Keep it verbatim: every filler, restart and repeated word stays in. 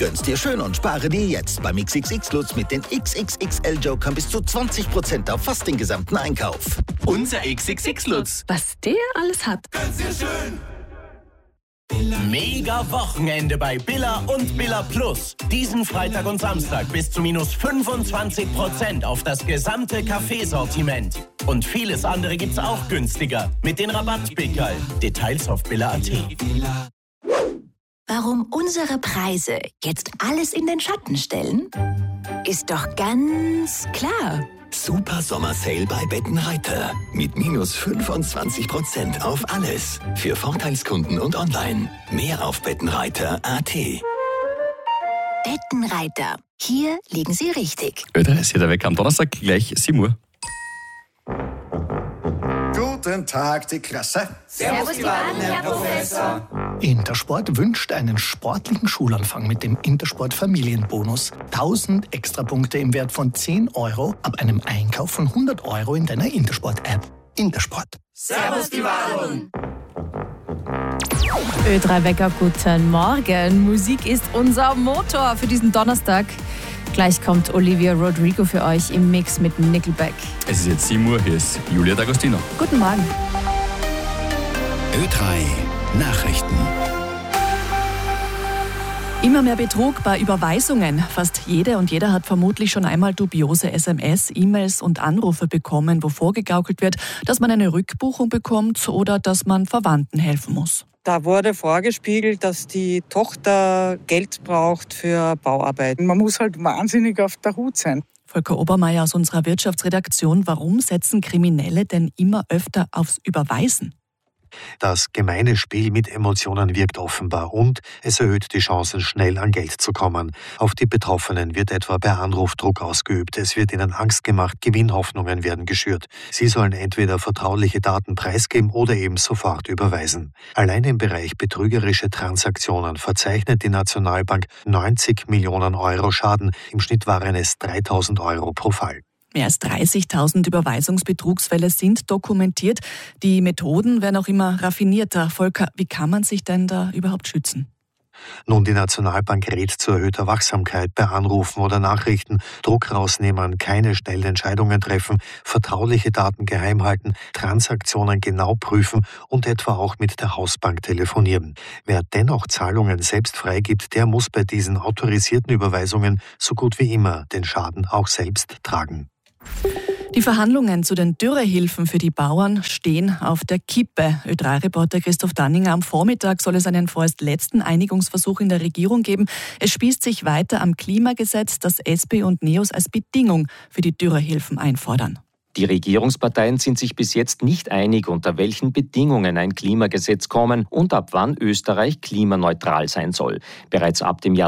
Gönn's dir schön und spare dir jetzt beim X X X-Lutz mit den X X X L-Jokern bis zu zwanzig Prozent auf fast den gesamten Einkauf. Unser X X X-Lutz. Was der alles hat. Gönn's dir schön. Mega Wochenende bei Billa und Billa Plus. Diesen Freitag und Samstag bis zu minus fünfundzwanzig Prozent auf das gesamte Kaffeesortiment. Und vieles andere gibt's auch günstiger mit den Rabattpickerl. Details auf billa punkt a t. Warum unsere Preise jetzt alles in den Schatten stellen? Ist doch ganz klar. Super Sommersale bei Bettenreiter. Mit minus fünfundzwanzig Prozent auf alles. Für Vorteilskunden und online. Mehr auf bettenreiter punkt a t. Bettenreiter. Hier liegen Sie richtig. Ö drei ist hier der Wecker am Donnerstag, gleich sieben Uhr. Guten Tag, die Klasse. Servus, die Baden, Herr Professor. Intersport wünscht einen sportlichen Schulanfang mit dem Intersport Familienbonus. tausend Extrapunkte im Wert von zehn Euro ab einem Einkauf von hundert Euro in deiner Intersport-App. Intersport. Servus, die Baden. Ö drei Wecker, guten Morgen. Musik ist unser Motor für diesen Donnerstag. Gleich kommt Olivia Rodrigo für euch im Mix mit Nickelback. Es ist jetzt sieben Uhr, hier ist Julia D'Agostino. Guten Morgen. Ö drei Nachrichten. Immer mehr Betrug bei Überweisungen. Fast jede und jeder hat vermutlich schon einmal dubiose S M S, E-Mails und Anrufe bekommen, wo vorgegaukelt wird, dass man eine Rückbuchung bekommt oder dass man Verwandten helfen muss. Da wurde vorgespiegelt, dass die Tochter Geld braucht für Bauarbeiten. Man muss halt wahnsinnig auf der Hut sein. Volker Obermeier aus unserer Wirtschaftsredaktion. Warum setzen Kriminelle denn immer öfter aufs Überweisen? Das gemeine Spiel mit Emotionen wirkt offenbar und es erhöht die Chancen, schnell an Geld zu kommen. Auf die Betroffenen wird etwa per Anruf Druck ausgeübt. Es wird ihnen Angst gemacht, Gewinnhoffnungen werden geschürt. Sie sollen entweder vertrauliche Daten preisgeben oder eben sofort überweisen. Allein im Bereich betrügerische Transaktionen verzeichnet die Nationalbank neunzig Millionen Euro Schaden. Im Schnitt waren es dreitausend Euro pro Fall. Mehr als dreißigtausend Überweisungsbetrugsfälle sind dokumentiert. Die Methoden werden auch immer raffinierter. Volker, wie kann man sich denn da überhaupt schützen? Nun, die Nationalbank rät zu erhöhter Wachsamkeit bei Anrufen oder Nachrichten, Druck rausnehmen, keine schnellen Entscheidungen treffen, vertrauliche Daten geheim halten, Transaktionen genau prüfen und etwa auch mit der Hausbank telefonieren. Wer dennoch Zahlungen selbst freigibt, der muss bei diesen autorisierten Überweisungen so gut wie immer den Schaden auch selbst tragen. Die Verhandlungen zu den Dürrehilfen für die Bauern stehen auf der Kippe. Ö drei Reporter Christoph Danninger, am Vormittag soll es einen vorerst letzten Einigungsversuch in der Regierung geben. Es spießt sich weiter am Klimagesetz, das S P und NEOS als Bedingung für die Dürrehilfen einfordern. Die Regierungsparteien sind sich bis jetzt nicht einig, unter welchen Bedingungen ein Klimagesetz kommen und ab wann Österreich klimaneutral sein soll. Bereits ab dem Jahr